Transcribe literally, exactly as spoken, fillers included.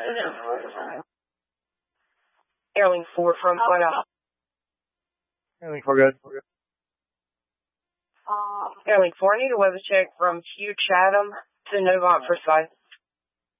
Airlink four from what up? Airlink four, good. We're good. Airlink four, I need a weather check from Hugh Chatham to Novant for Sky.